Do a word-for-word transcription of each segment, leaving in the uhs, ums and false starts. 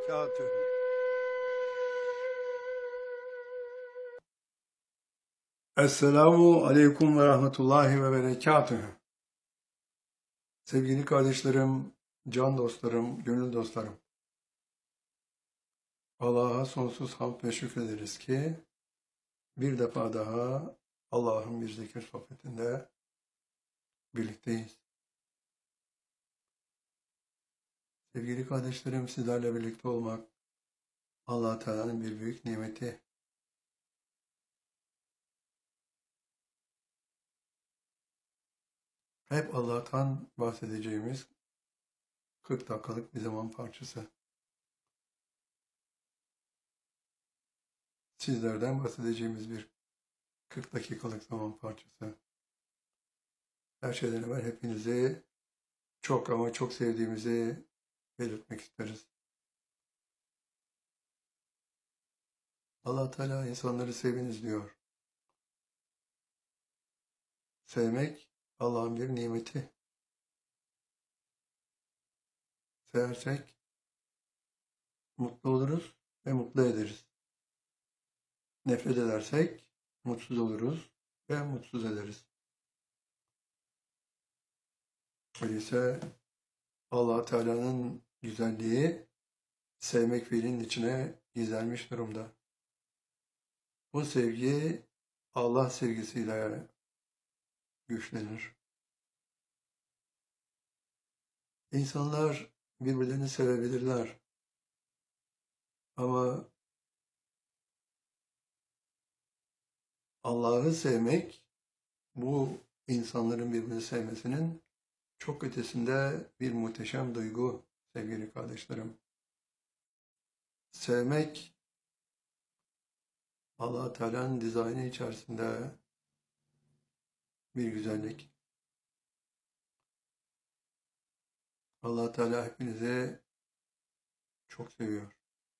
berekatühü. Esselamu Aleyküm ve Rahmetullahi ve Berekatühü. Sevgili kardeşlerim, can dostlarım, gönül dostlarım. Allah'a sonsuz hamd ve şükrederiz ki bir defa daha Allah'ın bir zikir sohbetinde birlikteyiz. Sevgili kardeşlerim, sizlerle birlikte olmak Allah Teala'nın bir büyük nimeti. Hep Allah'tan bahsedeceğimiz kırk dakikalık bir zaman parçası. Sizlerden bahsedeceğimiz bir kırk dakikalık zaman parçası. Her şeyden evvel hepinizi çok ama çok sevdiğimizi belirtmek isteriz. Allah Teala insanları seviniz diyor. Sevmek Allah'ın bir nimeti. Seversek mutlu oluruz ve mutlu ederiz. Nefret edersek mutsuz oluruz ve mutsuz ederiz. Öyleyse Allah Teala'nın güzelliği sevmek fiilinin içine gizlenmiş durumda. Bu sevgi Allah sevgisiyle güçlenir. İnsanlar birbirlerini sevebilirler. Ama Allah'ı sevmek, bu insanların birbirini sevmesinin çok ötesinde bir muhteşem duygu sevgili kardeşlerim. Sevmek, Allah Teala'nın dizaynı içerisinde bir güzellik. Allah Teala hepinizi çok seviyor.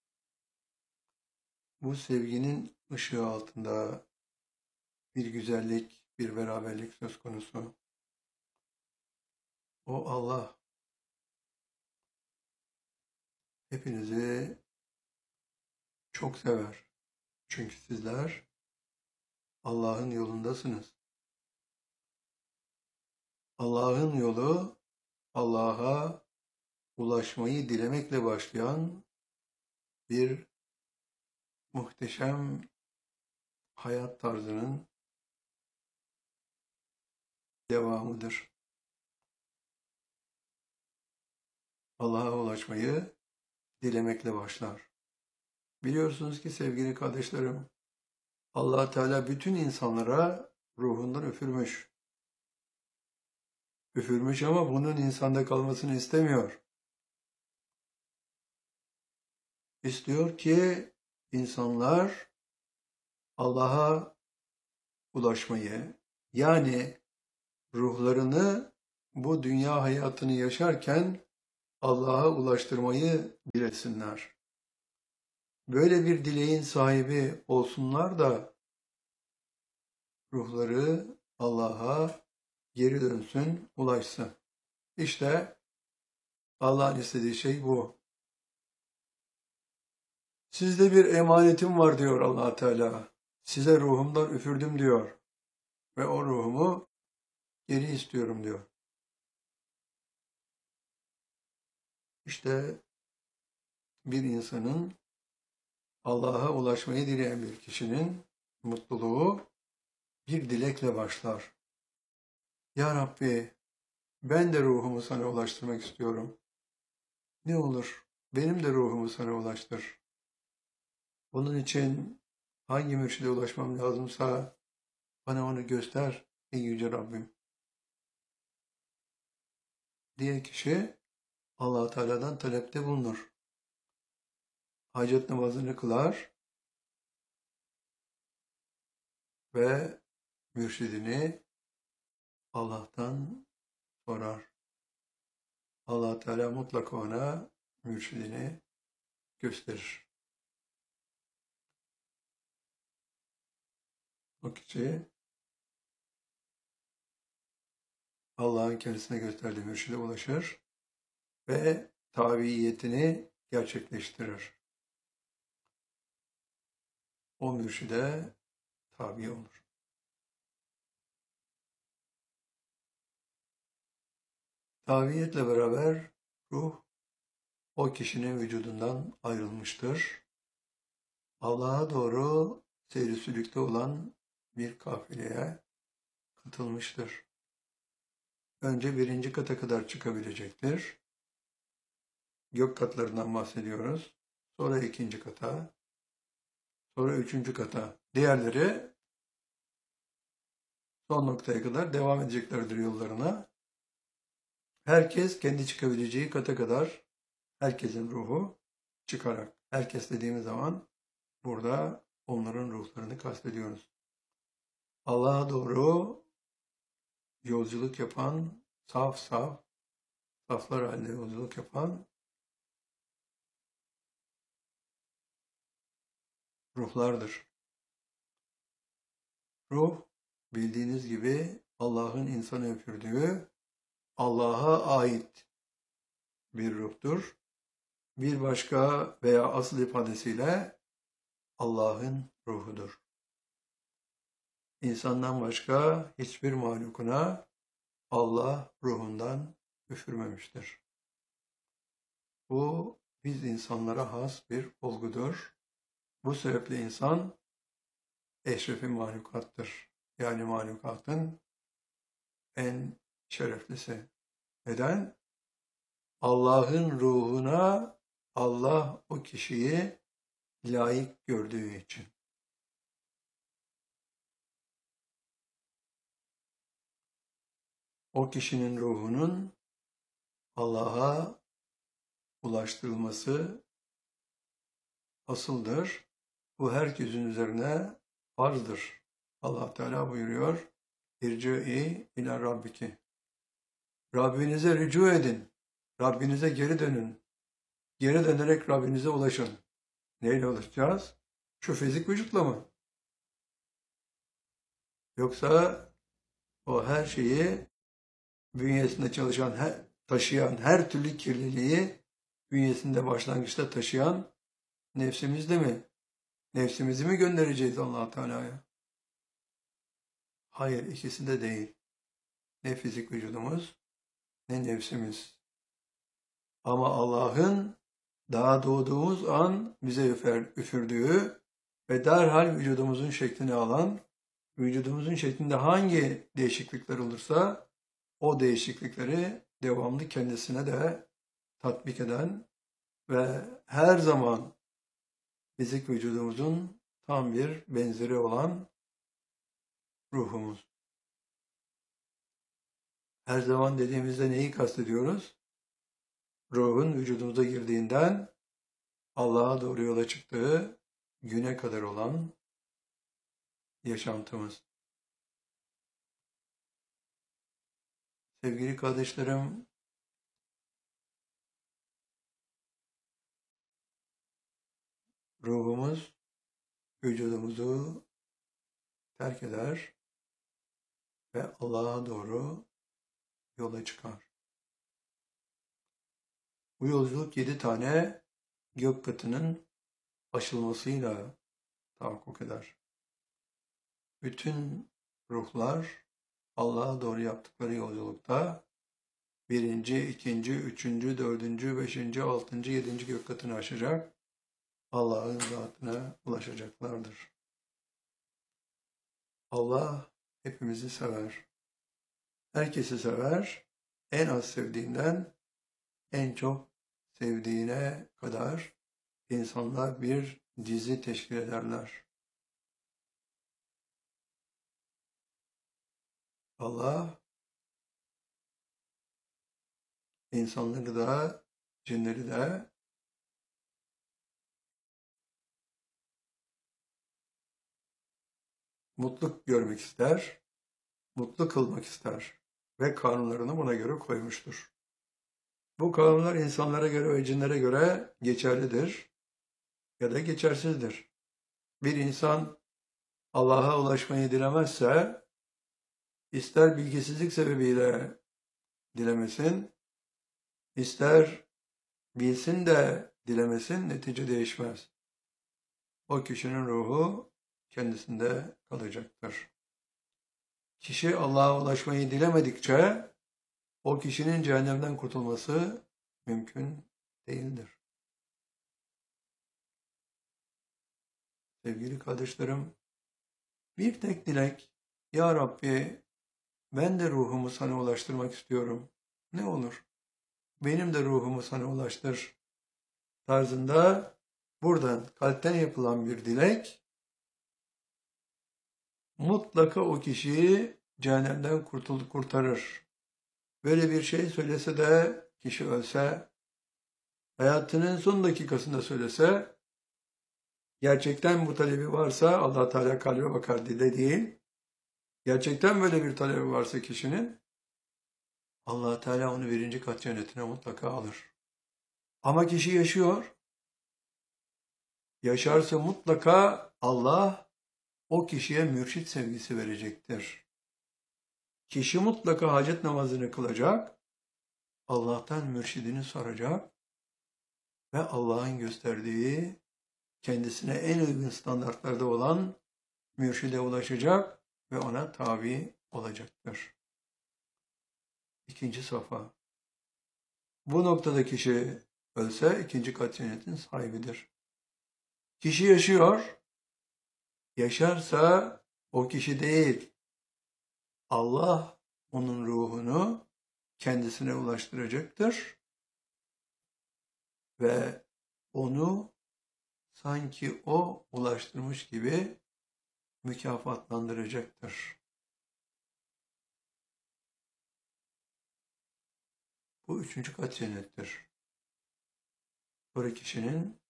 Bu sevginin ışığı altında bir güzellik, bir beraberlik söz konusu. O Allah hepinizi çok sever. Çünkü sizler Allah'ın yolundasınız. Allah'ın yolu Allah'a ulaşmayı dilemekle başlayan bir muhteşem hayat tarzının devamıdır. Allah'a ulaşmayı dilemekle başlar. Biliyorsunuz ki sevgili kardeşlerim, Allah Teala bütün insanlara ruhundan üfürmüş. Üfürmüş ama bunun insanda kalmasını istemiyor. İstiyor ki insanlar Allah'a ulaşmayı, yani ruhlarını bu dünya hayatını yaşarken Allah'a ulaştırmayı dilesinler. Böyle bir dileğin sahibi olsunlar da ruhları Allah'a geri dönsün, ulaşsın. İşte Allah'ın istediği şey bu. Sizde bir emanetim var diyor Allah Teala. Size ruhumdan üfürdüm diyor. Ve o ruhumu geri istiyorum diyor. İşte bir insanın Allah'a ulaşmayı dileyen bir kişinin mutluluğu bir dilekle başlar. Ya Rabbi, ben de ruhumu sana ulaştırmak istiyorum. Ne olur benim de ruhumu sana ulaştır. Bunun için hangi mürşide ulaşmam lazımsa bana onu göster ey yüce Rabbim diye kişi Allah Teala'dan talepte bulunur. Hacet namazını kılar ve mürşidini Allah'tan sorar. Allah Teala mutlaka ona mürşidini gösterir. O kişi Allah'ın kendisine gösterdiği mürşide ulaşır ve tabiiyetini gerçekleştirir. O mürşide tabi olur. Tabiyetle beraber ruh o kişinin vücudundan ayrılmıştır. Allah'a doğru seyri sülükte olan bir kafileye katılmıştır. Önce birinci kata kadar çıkabilecektir. Gök katlarından bahsediyoruz. Sonra ikinci kata, sonra üçüncü kata. Diğerleri son noktaya kadar devam edeceklerdir yollarına. Herkes kendi çıkabileceği kata kadar herkesin ruhu çıkarak. Herkes dediğimiz zaman burada onların ruhlarını kastediyoruz. Allah'a doğru yolculuk yapan, saf saf, saflar halinde yolculuk yapan ruhlardır. Ruh, bildiğiniz gibi Allah'ın insanı üfürdüğü, Allah'a ait bir ruhtur. Bir başka veya asıl ifadesiyle Allah'ın ruhudur. İnsandan başka hiçbir mahlukuna Allah ruhundan üfürmemiştir. Bu biz insanlara has bir olgudur. Bu sebeple insan eşrefi mahlukattır. Yani mahlukatın en şereflisi. Neden? Allah'ın ruhuna Allah o kişiyi layık gördüğü için. O kişinin ruhunun Allah'a ulaştırılması asıldır. Bu herkesin üzerine farzdır. Allah Teala buyuruyor, İrci'i ila Rabbiki. Rabbinize rücu edin. Rabbinize geri dönün. Geri dönerek Rabbinize ulaşın. Neyle ulaşacağız? Şu fizik vücutla mı? Yoksa o her şeyi bünyesinde çalışan, taşıyan, her türlü kirliliği bünyesinde başlangıçta taşıyan nefsimizde mi? Nefsimizi mi göndereceğiz Allah Teala'ya? Hayır, ikisi de değil. Ne fizik vücudumuz, ne nefsimiz. Ama Allah'ın daha doğduğumuz an bize üfer, üfürdüğü ve derhal vücudumuzun şeklini alan, vücudumuzun şeklinde hangi değişiklikler olursa o değişiklikleri devamlı kendisine de tatbik eden ve her zaman fizik vücudumuzun tam bir benzeri olan ruhumuz. Her zaman dediğimizde neyi kastediyoruz? Ruhun vücudumuza girdiğinden Allah'a doğru yola çıktığı güne kadar olan yaşantımız. Sevgili kardeşlerim, ruhumuz vücudumuzu terk eder ve Allah'a doğru yola çıkar. Bu yolculuk yedi tane gök katının aşılmasıyla tahakkuk eder. Bütün ruhlar Allah'a doğru yaptıkları yolculukta birinci, ikinci, üçüncü, dördüncü, beşinci, altıncı, yedinci gök katını aşacak, Allah'ın zatına ulaşacaklardır. Allah hepimizi sever. Herkesi sever. En az sevdiğinden en çok sevdiğine kadar insanlar bir dizi teşkil ederler. Allah insanları da cinleri de mutlu görmek ister, mutlu kılmak ister ve kanunlarını buna göre koymuştur. Bu kanunlar insanlara göre ve cinlere göre geçerlidir ya da geçersizdir. Bir insan Allah'a ulaşmayı dilemezse, ister bilgisizlik sebebiyle dilemesin, ister bilsin de dilemesin, netice değişmez. O kişinin ruhu kendisinde kalacaktır. Kişi Allah'a ulaşmayı dilemedikçe o kişinin cehennemden kurtulması mümkün değildir. Sevgili kardeşlerim, bir tek dilek, Ya Rabbi, ben de ruhumu sana ulaştırmak istiyorum. Ne olur? Benim de ruhumu sana ulaştır. Tarzında buradan kalpten yapılan bir dilek, mutlaka o kişiyi cehennemden kurtul kurtarır. Böyle bir şey söylese de kişi ölse, hayatının son dakikasında söylese, gerçekten bu talebi varsa Allah Teala kalbe bakar, dile değil. Gerçekten böyle bir talebi varsa kişinin, Allah Teala onu birinci kat cennetine mutlaka alır. Ama kişi yaşıyor. Yaşarsa mutlaka Allah o kişiye mürşit sevgisi verecektir. Kişi mutlaka hacet namazını kılacak, Allah'tan mürşidini soracak ve Allah'ın gösterdiği kendisine en uygun standartlarda olan mürşide ulaşacak ve ona tabi olacaktır. İkinci safa. Bu noktada kişi ölse ikinci kat cennetin sahibidir. Kişi yaşıyor, yaşarsa o kişi değil, Allah onun ruhunu kendisine ulaştıracaktır ve onu sanki o ulaştırmış gibi mükafatlandıracaktır. Bu üçüncü kat cennettir. Sonra kişinin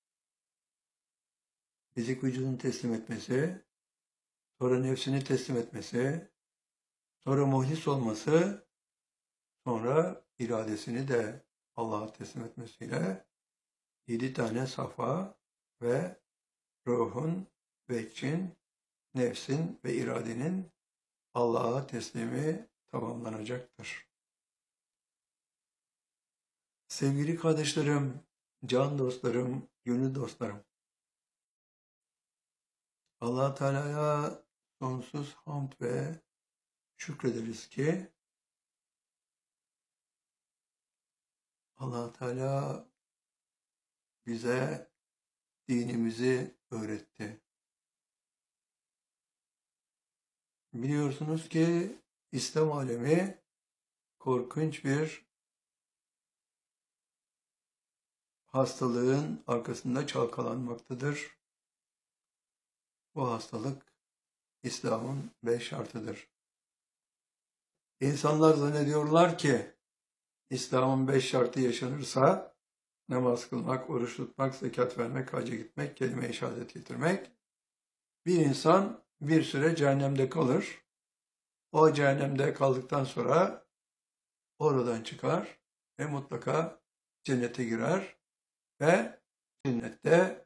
fizik vücudunu teslim etmesi, sonra nefsini teslim etmesi, sonra muhlis olması, sonra iradesini de Allah'a teslim etmesiyle yedi tane safa ve ruhun, vekçin, nefsin ve iradenin Allah'a teslimi tamamlanacaktır. Sevgili kardeşlerim, can dostlarım, gönül dostlarım, Allah Teala'ya sonsuz hamd ve şükrederiz ki Allah Teala bize dinimizi öğretti. Biliyorsunuz ki İslam alemi korkunç bir hastalığın arkasında çalkalanmaktadır. Bu hastalık İslam'ın beş şartıdır. İnsanlar zannediyorlar ki İslam'ın beş şartı yaşanırsa namaz kılmak, oruç tutmak, zekat vermek, hacca gitmek, kelime-i şehadet getirmek, bir insan bir süre cehennemde kalır. O cehennemde kaldıktan sonra oradan çıkar ve mutlaka cennete girer ve cennette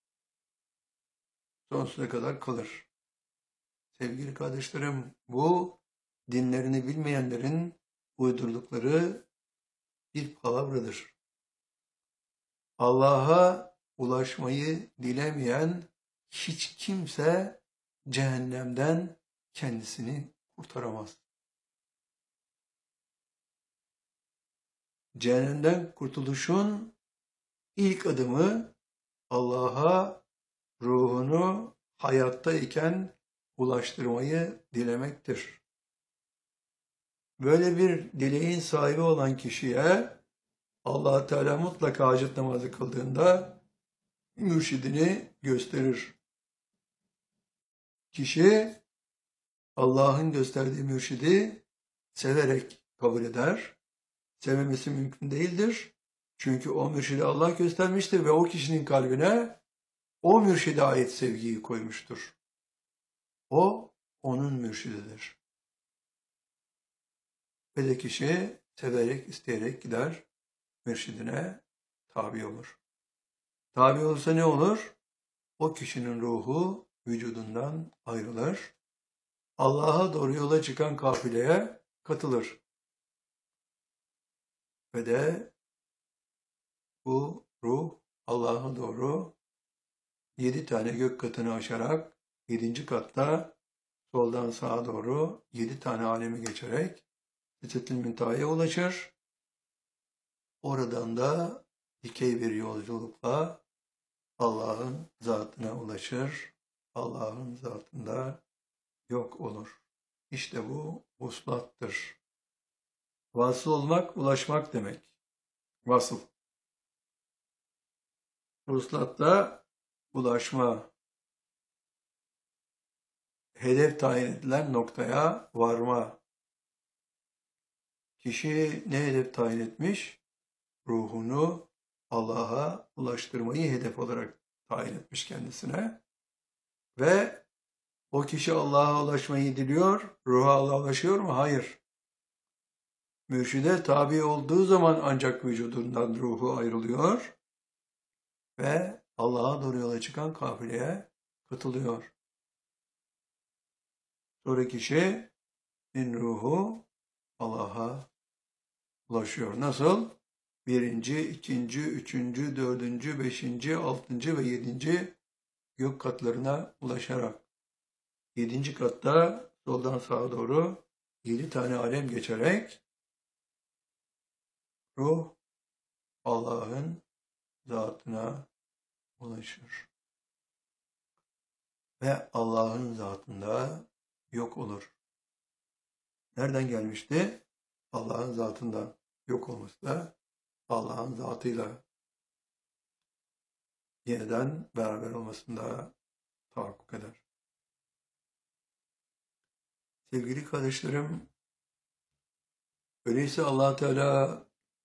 sonsuza kadar kalır. Sevgili kardeşlerim, bu dinlerini bilmeyenlerin uydurdukları bir palavradır. Allah'a ulaşmayı dilemeyen hiç kimse cehennemden kendisini kurtaramaz. Cehennemden kurtuluşun ilk adımı Allah'a ruhunu hayattayken ulaştırmayı dilemektir. Böyle bir dileğin sahibi olan kişiye Allah Teala mutlaka hacet namazı kıldığında mürşidini gösterir. Kişi Allah'ın gösterdiği mürşidi severek kabul eder. Sevmemesi mümkün değildir. Çünkü o mürşidi Allah göstermiştir ve o kişinin kalbine o mürşide ait sevgiyi koymuştur. O onun mürşididir. Ve de kişi severek, isteyerek gider, mürşidine tabi olur. Tabi olursa ne olur? O kişinin ruhu vücudundan ayrılır. Allah'a doğru yola çıkan kafileye katılır. Ve de bu ruh Allah'a doğru yedi tane gök katını aşarak yedinci katta soldan sağa doğru yedi tane alemi geçerek Sidretül Münteha'ya ulaşır. Oradan da dikey bir yolculukla Allah'ın zatına ulaşır. Allah'ın zatında yok olur. İşte bu vuslattır. Vasıl olmak, ulaşmak demek. Vasıl. Vuslatta ulaşma. Hedef tayin edilen noktaya varma. Kişi ne hedef tayin etmiş? Ruhunu Allah'a ulaştırmayı hedef olarak tayin etmiş kendisine. Ve o kişi Allah'a ulaşmayı diliyor. Ruha Allah'a ulaşıyor mu? Hayır. Mürşide tabi olduğu zaman ancak vücudundan ruhu ayrılıyor ve Allah'a doğru yola çıkan kafileye katılıyor. Sonra kişinin ruhu Allah'a ulaşıyor. Nasıl? Birinci, ikinci, üçüncü, dördüncü, beşinci, altıncı ve yedinci gök katlarına ulaşarak. Yedinci katta soldan sağa doğru yedi tane alem geçerek ruh Allah'ın zatına ulaşır. Ve Allah'ın zatında yok olur. Nereden gelmişti? Allah'ın zatında yok olması da Allah'ın zatıyla yeniden beraber olmasında tahakkuk eder. Sevgili kardeşlerim, öyleyse Allah Teala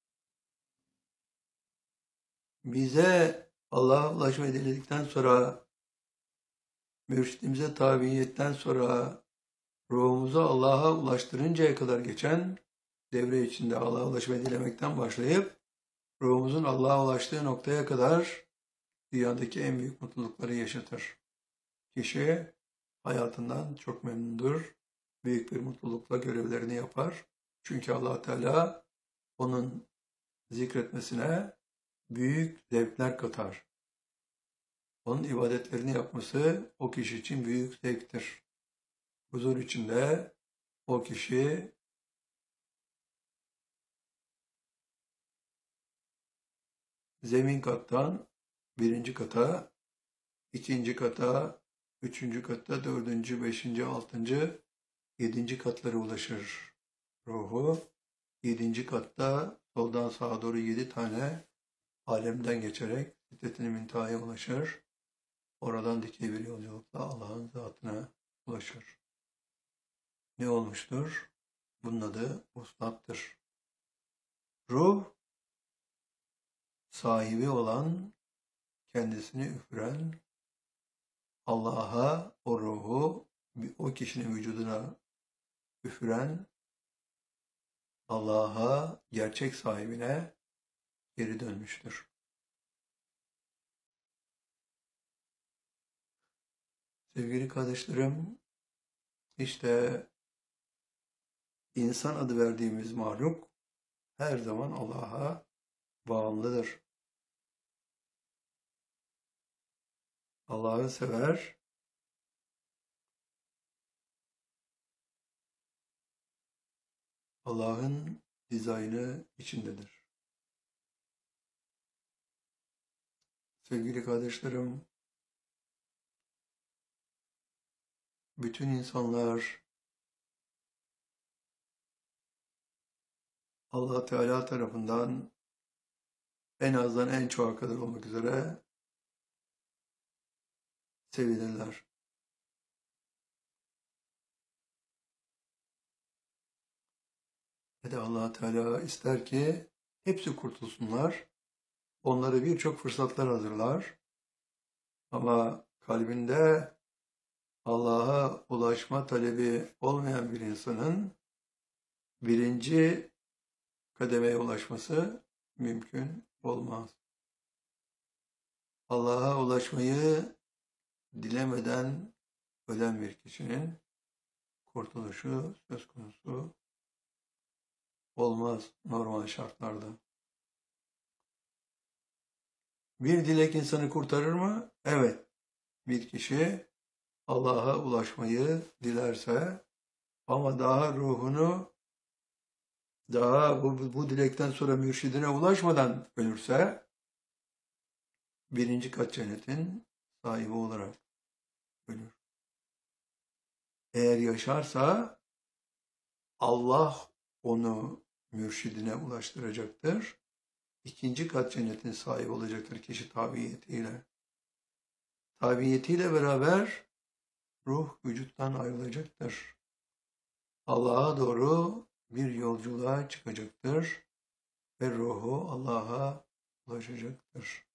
bize Allah'a ulaşmayı diledikten sonra, mürşidimize tabiiyetten sonra ruhumuzu Allah'a ulaştırıncaya kadar geçen devre içinde Allah'a ulaşmayı dilemekten başlayıp ruhumuzun Allah'a ulaştığı noktaya kadar dünyadaki en büyük mutlulukları yaşatır. Kişi hayatından çok memnundur. Büyük bir mutlulukla görevlerini yapar. Çünkü Allah Teala onun zikretmesine büyük zevkler katar. Onun ibadetlerini yapması o kişi için büyük zevktir. Huzur içinde o kişi zemin kattan birinci kata, ikinci kata, üçüncü kata, dördüncü, beşinci, altıncı, yedinci katlara ulaşır ruhu. Yedinci katta soldan sağa doğru yedi tane alemden geçerek Sidretül Münteha'ya ulaşır. Oradan dikey bir yolculukla Allah'ın zatına ulaşır. Ne olmuştur? Bunun adı vuslattır. Ruh, sahibi olan, kendisini üfüren, Allah'a o ruhu, o kişinin vücuduna üfüren, Allah'a, gerçek sahibine geri dönmüştür. Sevgili kardeşlerim, işte insan adı verdiğimiz mahluk her zaman Allah'a bağımlıdır. Allah'ı sever, Allah'ın dizaynı içindedir. Sevgili kardeşlerim, bütün insanlar Allah Teala tarafından en azdan en çoğa kadar olmak üzere sevilirler. Ve de Allah Teala ister ki hepsi kurtulsunlar. Onlara birçok fırsatlar hazırlar. Ama kalbinde Allah'a ulaşma talebi olmayan bir insanın birinci kademeye ulaşması mümkün olmaz. Allah'a ulaşmayı dilemeden ölen bir kişinin kurtuluşu söz konusu olmaz normal şartlarda. Bir dilek insanı kurtarır mı? Evet. Bir kişi Allah'a ulaşmayı dilerse ama daha ruhunu daha bu, bu dilekten sonra mürşidine ulaşmadan ölürse birinci kat cennetin sahibi olarak ölür. Eğer yaşarsa Allah onu mürşidine ulaştıracaktır. İkinci kat cennetin sahibi olacaktır kişi tabiyetiyle. Tabiyetiyle beraber ruh vücuttan ayrılacaktır. Allah'a doğru bir yolculuğa çıkacaktır ve ruhu Allah'a ulaşacaktır.